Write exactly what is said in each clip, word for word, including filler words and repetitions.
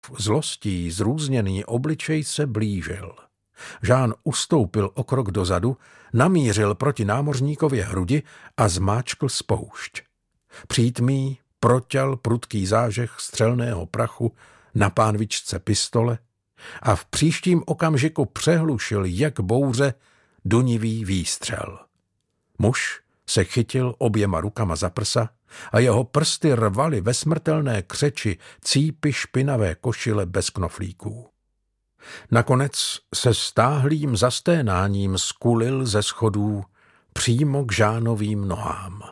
zlostí zrůzněný obličej se blížil. Jean ustoupil o krok dozadu, namířil proti námořníkově hrudi a zmáčkl spoušť. Přítmí proťal prudký zážeh střelného prachu na pánvičce pistole a v příštím okamžiku přehlušil jak bouře dunivý výstřel. Muž se chytil oběma rukama za prsa a jeho prsty rvaly ve smrtelné křeči cípy špinavé košile bez knoflíků. Nakonec se stáhlým zasténáním skulil ze schodů přímo k Jeanovým nohám.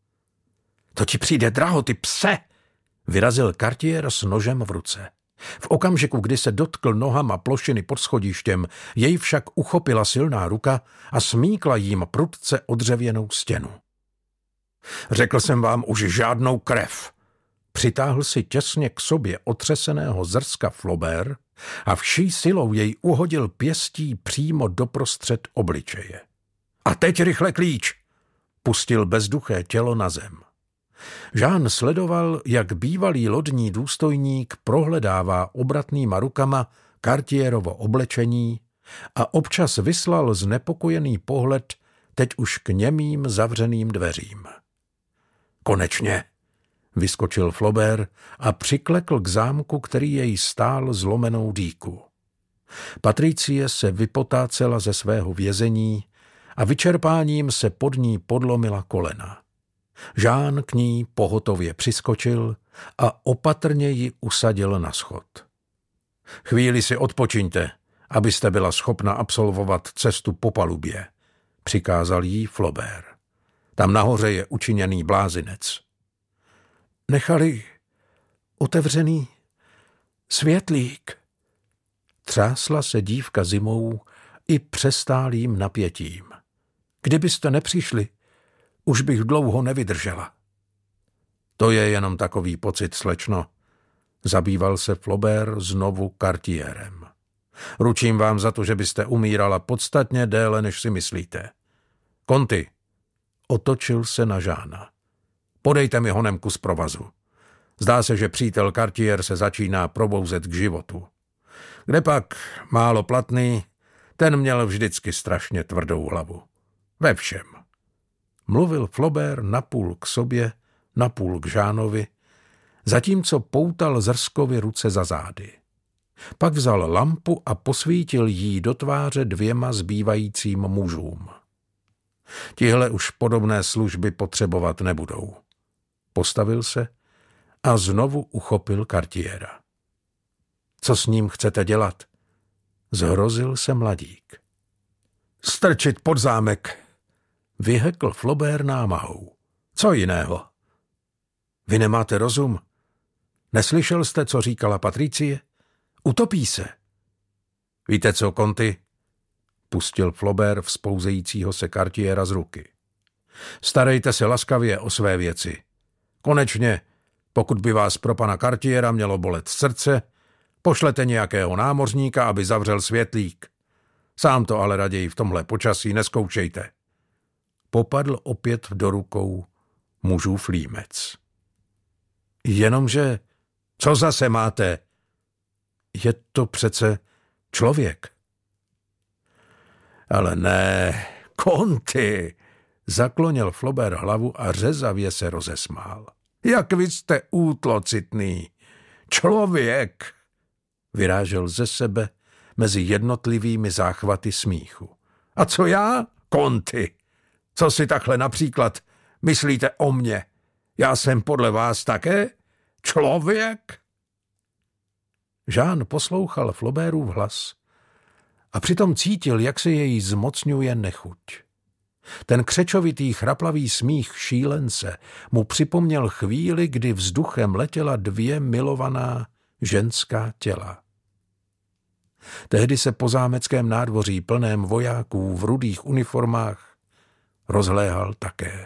To ti přijde draho, ty pse, vyrazil Cartier s nožem v ruce. V okamžiku, kdy se dotkl nohama plošiny pod schodištěm, jej však uchopila silná ruka a smíkla jím prudce odřevěnou stěnu. Řekl jsem vám už žádnou krev. Přitáhl si těsně k sobě otřeseného zrska Flaubert a vší silou jej uhodil pěstí přímo doprostřed obličeje. A teď rychle klíč! Pustil bezduché tělo na zem. Jean sledoval, jak bývalý lodní důstojník prohledává obratnýma rukama Cartierovo oblečení a občas vyslal znepokojený pohled teď už k němým zavřeným dveřím. Konečně, vyskočil Flaubert a přiklekl k zámku, který jej stál zlomenou dýku. Patricie se vypotácela ze svého vězení a vyčerpáním se pod ní podlomila kolena. Jean k ní pohotově přiskočil a opatrně ji usadil na schod. Chvíli si odpočiňte, abyste byla schopna absolvovat cestu po palubě, přikázal jí Flaubert. Tam nahoře je učiněný blázinec. Nechali otevřený světlík. Třásla se dívka zimou i přestálým napětím. Kdybyste nepřišli, už bych dlouho nevydržela. To je jenom takový pocit, slečno. Zabýval se Flaubert znovu Cartierem. Ručím vám za to, že byste umírala podstatně déle, než si myslíte. Conti, otočil se na Jeana. Podejte mi honem kus provazu. Zdá se, že přítel Cartier se začíná probouzet k životu. Kdepak málo platný, ten měl vždycky strašně tvrdou hlavu. Ve všem. Mluvil Flaubert napůl k sobě, napůl k Jeanovi, zatímco poutal Zrskovi ruce za zády. Pak vzal lampu a posvítil jí do tváře dvěma zbývajícím mužům. Tihle už podobné služby potřebovat nebudou. Postavil se a znovu uchopil Cartiera. Co s ním chcete dělat? Zhrozil se mladík. Strčit pod zámek, vyhekl Flaubert námahou. Co jiného? Vy nemáte rozum? Neslyšel jste, co říkala Patricie? Utopí se. Víte co, Conti? Pustil Flaubert vzpouzejícího se Cartiera z ruky. Starejte se laskavě o své věci. Konečně, pokud by vás pro pana Cartiera mělo bolet srdce, pošlete nějakého námořníka, aby zavřel světlík. Sám to ale raději v tomhle počasí neskoušejte. Popadl opět do rukou mužův límec. Jenomže, co zase máte? Je to přece člověk. Ale ne, Conti, zaklonil Flaubert hlavu a řezavě se rozesmál. Jak vy jste útlocitný. Člověk, vyrážel ze sebe mezi jednotlivými záchvaty smíchu. A co já, Conti? Co si takhle například myslíte o mně? Já jsem podle vás také člověk? Jean poslouchal Flaubertův hlas a přitom cítil, jak se jej zmocňuje nechuť. Ten křečovitý chraplavý smích šílence mu připomněl chvíli, kdy vzduchem letěla dvě milovaná ženská těla. Tehdy se po zámeckém nádvoří plném vojáků v rudých uniformách rozhléhal také.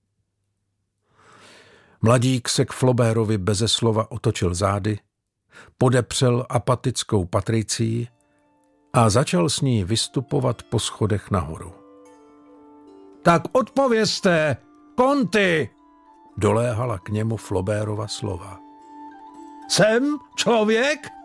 Mladík se k Flaubertovi beze slova otočil zády, podepřel apatickou Patricii a začal s ní vystupovat po schodech nahoru. Tak odpovězte, Conti, doléhala k němu Flaubertova slova. Jsem člověk?